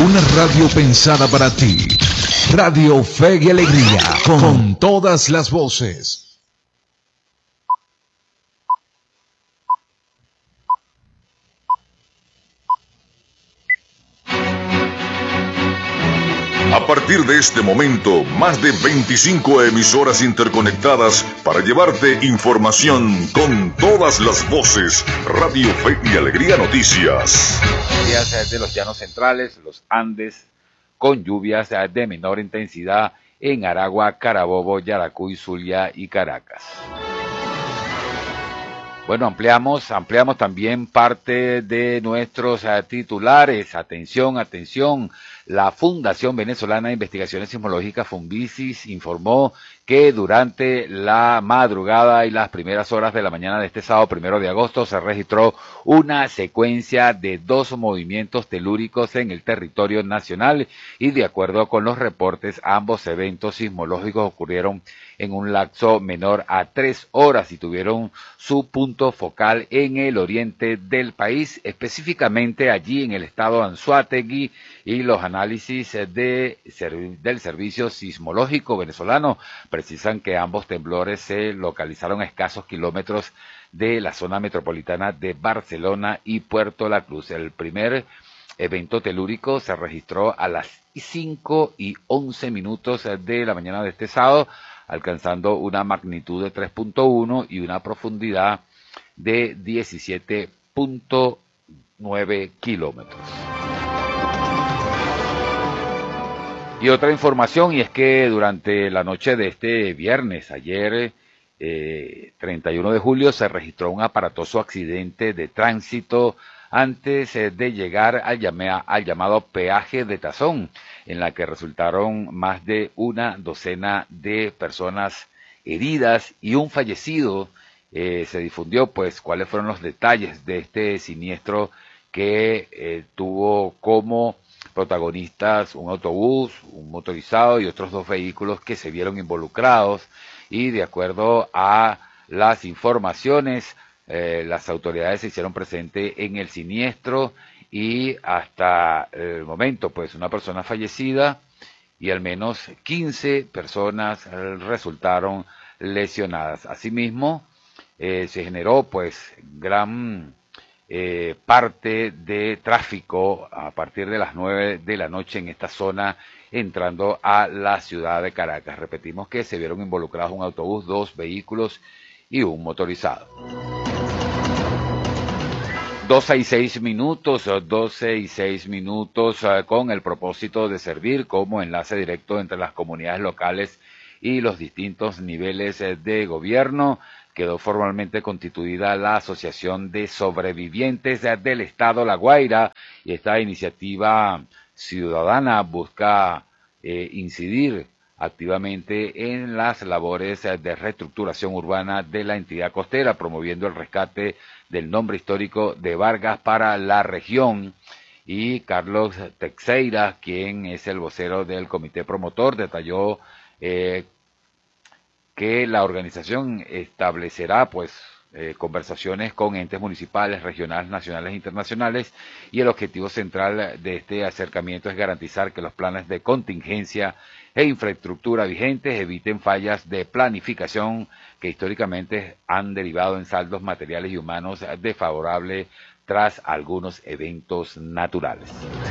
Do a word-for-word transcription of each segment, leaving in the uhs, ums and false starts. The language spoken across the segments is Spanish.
Una radio pensada para ti. Radio Fe y Alegría, con todas las voces. A partir de este momento, más de veinticinco emisoras interconectadas para llevarte información con todas las voces. Radio Fe y Alegría Noticias. Lluvias de los llanos centrales, los Andes, con lluvias de menor intensidad en Aragua, Carabobo, Yaracuy, Zulia y Caracas. Bueno, ampliamos, ampliamos también parte de nuestros uh, titulares. Atención, atención. La Fundación Venezolana de Investigaciones Sismológicas, Funvisis, informó que durante la madrugada y las primeras horas de la mañana de este sábado primero de agosto se registró una secuencia de dos movimientos telúricos en el territorio nacional y de acuerdo con los reportes ambos eventos sismológicos ocurrieron en un lapso menor a tres horas y tuvieron su punto focal en el oriente del país, específicamente allí en el estado Anzoátegui, y los análisis de, del Servicio Sismológico venezolano precisan que ambos temblores se localizaron a escasos kilómetros de la zona metropolitana de Barcelona y Puerto La Cruz. El primer evento telúrico se registró a las cinco y once minutos de la mañana de este sábado, alcanzando una magnitud de tres punto uno y una profundidad de diecisiete punto nueve kilómetros. Y otra información, y es que durante la noche de este viernes, ayer, eh, treinta y uno de julio, se registró un aparatoso accidente de tránsito antes eh, de llegar al, llame, al llamado peaje de Tazón, en la que resultaron más de una docena de personas heridas y un fallecido. Eh, se difundió, pues, cuáles fueron los detalles de este siniestro que eh, tuvo como protagonistas un autobús, un motorizado y otros dos vehículos que se vieron involucrados, y de acuerdo a las informaciones, eh, las autoridades se hicieron presentes en el siniestro y hasta el momento pues una persona fallecida y al menos quince personas resultaron lesionadas. Asimismo, eh, se generó pues gran Eh, parte de tráfico a partir de las nueve de la noche en esta zona entrando a la ciudad de Caracas. Repetimos que se vieron involucrados un autobús, dos vehículos y un motorizado. doce y seis minutos, doce y seis minutos uh, con el propósito de servir como enlace directo entre las comunidades locales y los distintos niveles uh, de gobierno. Quedó formalmente constituida la Asociación de Sobrevivientes del Estado La Guaira, y esta iniciativa ciudadana busca eh, incidir activamente en las labores de reestructuración urbana de la entidad costera, promoviendo el rescate del nombre histórico de Vargas para la región. Y Carlos Teixeira, quien es el vocero del comité promotor, detalló eh, que la organización establecerá pues eh, conversaciones con entes municipales, regionales, nacionales e internacionales, y el objetivo central de este acercamiento es garantizar que los planes de contingencia e infraestructura vigentes eviten fallas de planificación que históricamente han derivado en saldos materiales y humanos desfavorables tras algunos eventos naturales.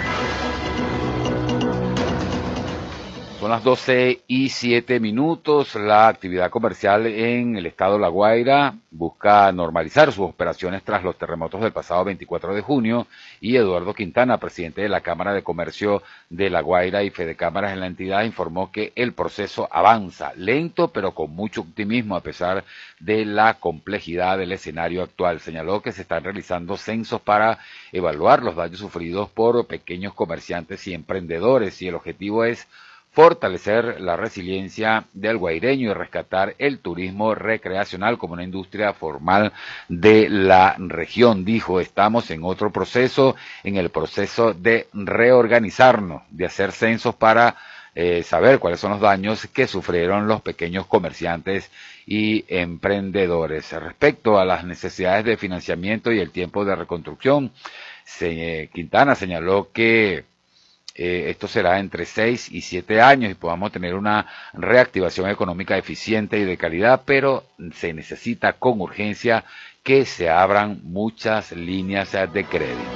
Son las doce y siete minutos. La actividad comercial en el estado La Guaira busca normalizar sus operaciones tras los terremotos del pasado veinticuatro de junio, y Eduardo Quintana, presidente de la Cámara de Comercio de La Guaira y Fedecámaras en la entidad, informó que el proceso avanza lento pero con mucho optimismo a pesar de la complejidad del escenario actual. Señaló que se están realizando censos para evaluar los daños sufridos por pequeños comerciantes y emprendedores, y el objetivo es fortalecer la resiliencia del guaireño y rescatar el turismo recreacional como una industria formal de la región. Dijo, estamos en otro proceso, en el proceso de reorganizarnos, de hacer censos para eh, saber cuáles son los daños que sufrieron los pequeños comerciantes y emprendedores. Respecto a las necesidades de financiamiento y el tiempo de reconstrucción, se, Quintana señaló que eh, esto será entre seis y siete años y podamos tener una reactivación económica eficiente y de calidad, pero se necesita con urgencia que se abran muchas líneas de crédito.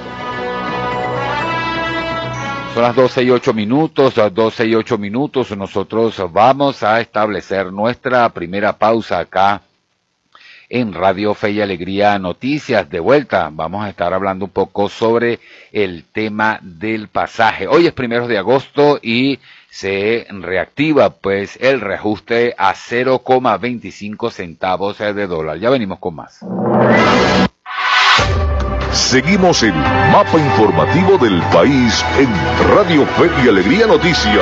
Son las doce y ocho minutos, las doce y ocho minutos, nosotros vamos a establecer nuestra primera pausa acá en Radio Fe y Alegría Noticias. De vuelta, vamos a estar hablando un poco sobre el tema del pasaje. Hoy es primero de agosto y se reactiva pues el reajuste a cero coma veinticinco centavos de dólar. Ya venimos con más. Seguimos el mapa informativo del país en Radio Fe y Alegría Noticias.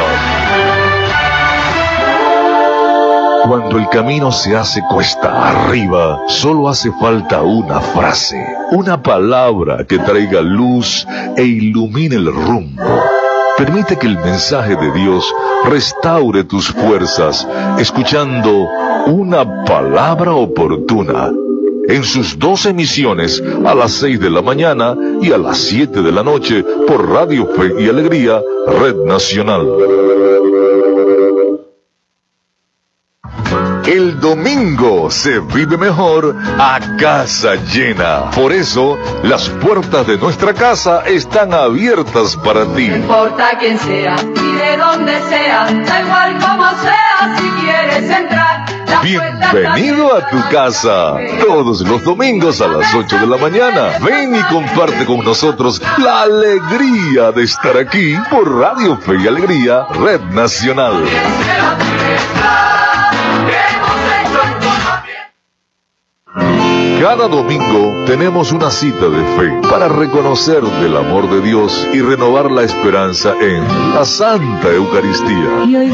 Cuando el camino se hace cuesta arriba, solo hace falta una frase, una palabra que traiga luz e ilumine el rumbo. Permite que el mensaje de Dios restaure tus fuerzas, escuchando una palabra oportuna. En sus dos emisiones, a las seis de la mañana y a las siete de la noche, por Radio Fe y Alegría, Red Nacional. El domingo se vive mejor a casa llena. Por eso, las puertas de nuestra casa están abiertas para ti. No importa quién sea y de dónde sea, da igual como sea, si quieres entrar. Bienvenido a tu casa. Todos los domingos a las ocho de la mañana. Ven y comparte con nosotros la alegría de estar aquí por Radio Fe y Alegría, Red Nacional. Cada domingo tenemos una cita de fe para reconocer del amor de Dios y renovar la esperanza en la Santa Eucaristía.